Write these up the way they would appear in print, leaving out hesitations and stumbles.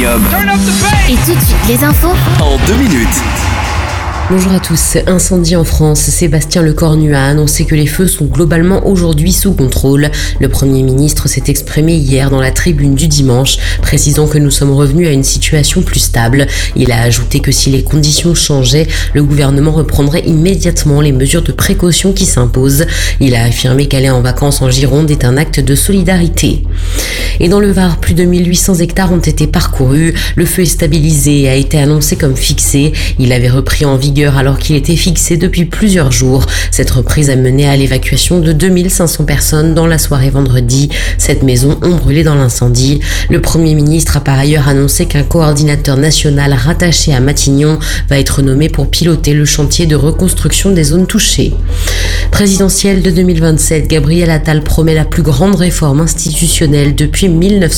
Premium. Et tout de suite, les infos En 2 minutes. Bonjour à tous. Incendie en France. Sébastien Lecornu a annoncé que les feux sont globalement aujourd'hui sous contrôle. Le Premier ministre s'est exprimé hier dans la tribune du dimanche, précisant que nous sommes revenus à une situation plus stable. Il a ajouté que si les conditions changeaient, le gouvernement reprendrait immédiatement les mesures de précaution qui s'imposent. Il a affirmé qu'aller en vacances en Gironde est un acte de solidarité. Et dans le Var, plus de 1800 hectares ont été parcourus. Le feu est stabilisé et a été annoncé comme fixé. Il avait repris en vigueur alors qu'il était fixé depuis plusieurs jours. Cette reprise a mené à l'évacuation de 2500 personnes dans la soirée vendredi. 7 maisons ont brûlé dans l'incendie. Le Premier ministre a par ailleurs annoncé qu'un coordinateur national rattaché à Matignon va être nommé pour piloter le chantier de reconstruction des zones touchées. Présidentielle de 2027, Gabriel Attal promet la plus grande réforme institutionnelle depuis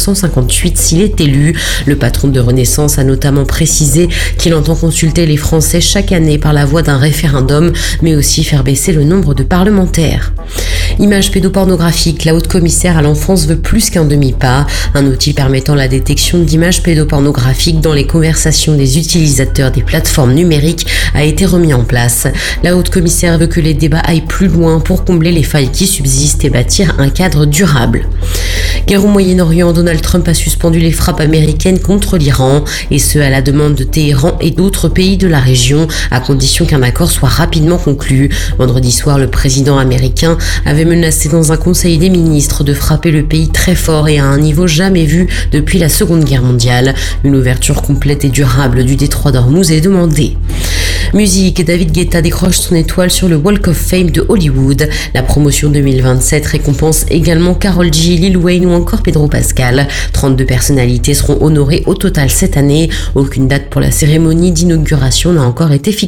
1958 s'il est élu. Le patron de Renaissance a notamment précisé qu'il entend consulter les Français chaque année par la voie d'un référendum, mais aussi faire baisser le nombre de parlementaires. Images pédopornographiques, la haute-commissaire à l'enfance veut plus qu'un demi-pas. Un outil permettant la détection d'images pédopornographiques dans les conversations des utilisateurs des plateformes numériques a été remis en place. La haute-commissaire veut que les débats aillent plus loin pour combler les failles qui subsistent et bâtir un cadre durable. Guerre au Moyen-Orient, Donald Trump a suspendu les frappes américaines contre l'Iran, et ce à la demande de Téhéran et d'autres pays de la région, à condition qu'un accord soit rapidement conclu. Vendredi soir, le président américain avait menacé dans un conseil des ministres de frapper le pays très fort et à un niveau jamais vu depuis la Seconde Guerre mondiale. Une ouverture complète et durable du détroit d'Ormuz est demandée. Musique, David Guetta décroche son étoile sur le Walk of Fame de Hollywood. La promotion 2027 récompense également Karol G, Lil Wayne ou encore Pedro Pascal. 32 personnalités seront honorées au total cette année. Aucune date pour la cérémonie d'inauguration n'a encore été fixée.